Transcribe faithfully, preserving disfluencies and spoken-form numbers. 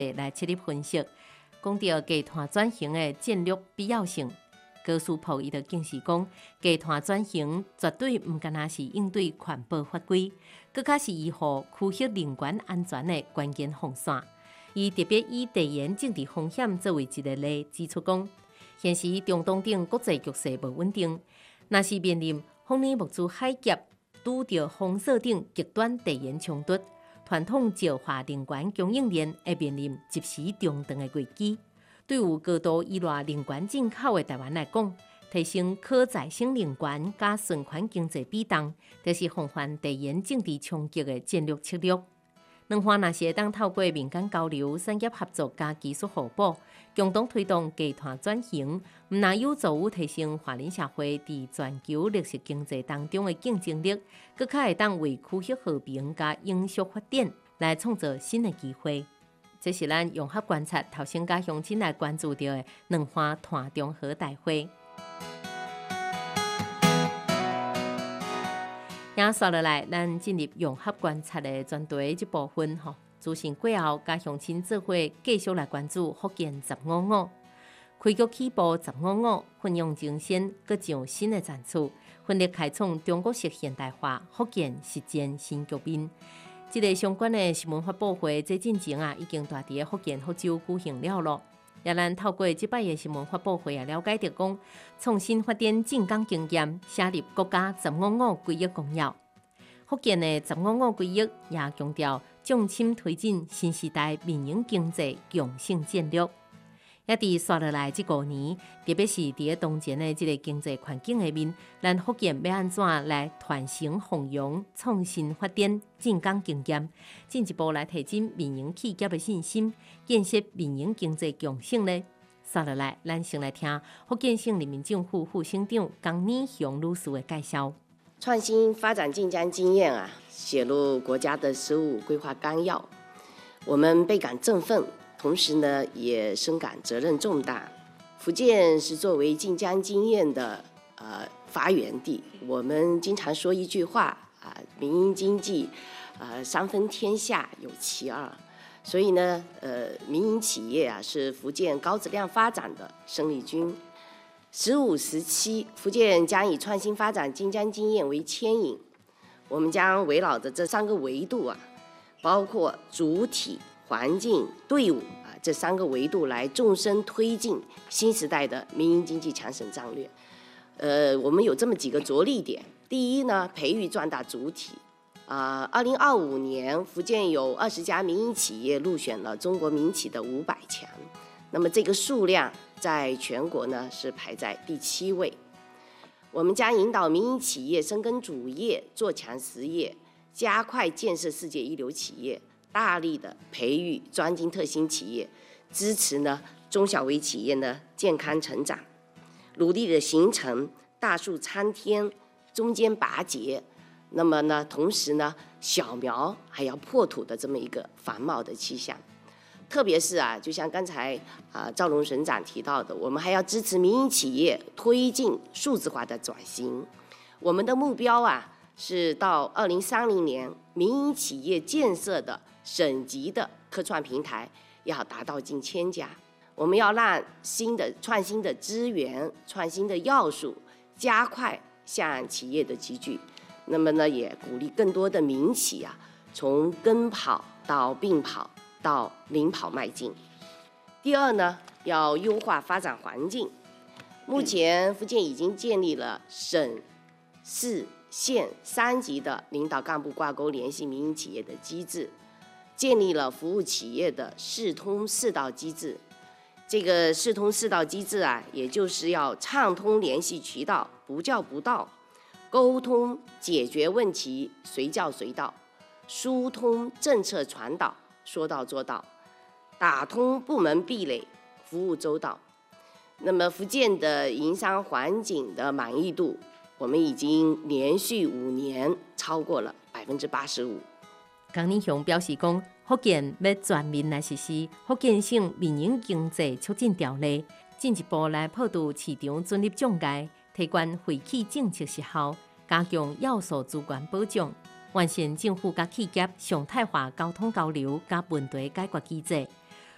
来切入分析，讲到集团转型的战略必要性。高斯普伊就警示讲，集团转型绝对唔单单是应对环保法规，更加是依护区域能源安全的关键防线。伊特别以地缘政治风险作为一个例，指出讲，现时中东等国际局势无稳定，若是面临风尼木珠海峡拄着封锁等极端地缘冲突，传统石化能源供应链会面临一时中断的危机。对有高度依赖能源进口的台湾来讲，提升可再生能源加循环经济比重，就是防范地缘政治冲击的战略策略。两方若是会当透过民间交流、产业合作加技术互补，共同推动集团转型，毋但有助于提升华人社会伫全球绿色经济当中的竞争力，更较会当为区域和平加永续发展来创造新的机会。这是咱融合观察头先甲乡亲来关注到的两岸团中和大会。也刷落来，咱进入融合观察的专题这部分吼。自信过后，甲乡亲做伙继续来关注福建十五五。开局起步十五五，奋勇争先，搁上新的战处，奋力开创中国式现代化福建实践新局面。这个相关的新闻发布会，这进前啊，已经大伫福建福州举行了咯。也咱透过这摆的新闻发布会啊，了解到讲，创新发展正港经验写入国家十五五规划纲要。福建的十五五规划也强调重心推进新时代民营经济共性战略。也伫刷落来这五年，特别是伫个当前的这个经济环境下面，咱福建要安怎来传承弘扬创新发展正港经验，进一步来提升民营企业的信心，建设民营经济共性呢？刷落来，咱先来听福建省人民政府副省长江念雄女士的介绍。 创新发展晋江经验啊，写入国家的十五规划纲要，我们倍感振奋。同时呢，也深感责任重大。福建是作为晋江经验的呃发源地，我们经常说一句话啊，民营经济啊三分天下有其二，所以呢，呃，民营企业啊是福建高质量发展的生力军。十五时期，福建将以创新发展晋江经验为牵引，我们将围绕着这三个维度啊，包括主体、环境、队伍啊这三个维度来纵深推进新时代的民营经济强省战略。呃，我们有这么几个着力点。第一呢，培育壮大主体。啊、呃，二零二五年，福建有二十家民营企业入选了中国民企的五百强，那么这个数量在全国呢是排在第七位。我们将引导民营企业深耕主业，做强实业，加快建设世界一流企业，大力的培育专精特新企业，支持呢中小微企业呢健康成长，努力的形成大树参天、中间拔节，那么呢同时呢小苗还要破土的这么一个繁茂的气象。特别是啊，就像刚才啊赵龙省长提到的，我们还要支持民营企业推进数字化的转型。我们的目标啊是到二零三零年，民营企业建设的省级的科创平台要达到近千家。我们要让新的创新的资源、创新的要素加快向企业的集聚。那么呢，也鼓励更多的民企啊，从跟跑到并跑到领跑迈进。第二呢，要优化发展环境。目前福建已经建立了省、市、县三级的领导干部挂钩联系民营企业的机制，建立了服务企业的市通市道机制。这个市通市道机制啊，也就是要畅通联系渠道，不叫不到，沟通解决问题，随叫随到，疏通政策传导，说到做到，打通部门壁垒，服务周到。那么福建的营商环境的满意度，我们已经连续五年超过了百分之八十五。 江念雄表示讲，福建要全面来实施福建省民营经济促进条例，进一步来破除市场准入障碍，提高惠企政策实效，加强要素资源保障，完善政府甲企业常态化沟通交流甲问题解决机制。